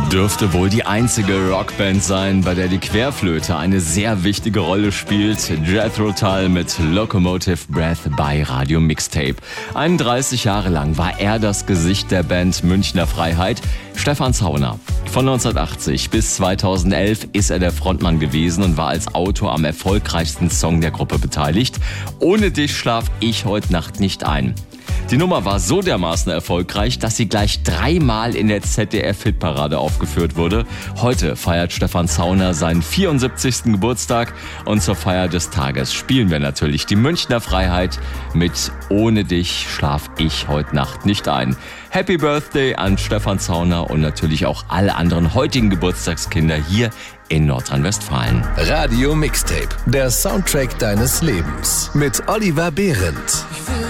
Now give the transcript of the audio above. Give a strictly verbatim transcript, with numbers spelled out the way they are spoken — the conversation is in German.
Dürfte wohl die einzige Rockband sein, bei der die Querflöte eine sehr wichtige Rolle spielt. Jethro Tull mit Locomotive Breath bei Radio Mixtape. einunddreißig Jahre lang war er das Gesicht der Band Münchner Freiheit, Stefan Zauner. Von neunzehnhundertachtzig bis zweitausendelf ist er der Frontmann gewesen und war als Autor am erfolgreichsten Song der Gruppe beteiligt. Ohne dich schlaf ich heute Nacht nicht ein. Die Nummer war so dermaßen erfolgreich, dass sie gleich dreimal in der Z D F-Hitparade aufgeführt wurde. Heute feiert Stefan Zauner seinen vierundsiebzigsten Geburtstag und zur Feier des Tages spielen wir natürlich die Münchner Freiheit mit Ohne dich schlaf ich heute Nacht nicht ein. Happy Birthday an Stefan Zauner und natürlich auch alle anderen heutigen Geburtstagskinder hier in Nordrhein-Westfalen. Radio Mixtape, der Soundtrack deines Lebens mit Oliver Behrendt.